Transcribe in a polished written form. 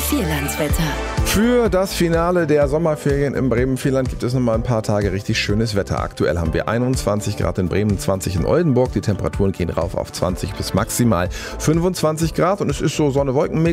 Vierlandswetter. Für das Finale der Sommerferien im Bremen-Vierland gibt es noch mal ein paar Tage richtig schönes Wetter. Aktuell haben wir 21 Grad in Bremen, 20 in Oldenburg. Die Temperaturen gehen rauf auf 20 bis maximal 25 Grad und es ist so Sonne-Wolken-Mix.